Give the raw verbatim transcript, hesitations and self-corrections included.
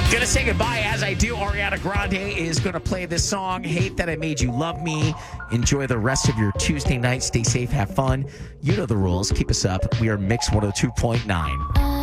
Gonna say goodbye as I do. Ariana Grande is gonna play this song, Hate That I Made You Love Me. Enjoy the rest of your Tuesday night. Stay safe, have fun. You know the rules. Keep us up. We are Mix one oh two point nine.